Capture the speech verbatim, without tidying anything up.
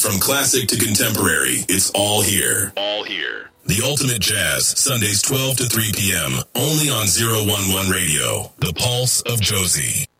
From classic to contemporary, it's all here. All here. The Ultimate Jazz, Sundays twelve to three p.m. Only on oh one one Radio, the pulse of Josie.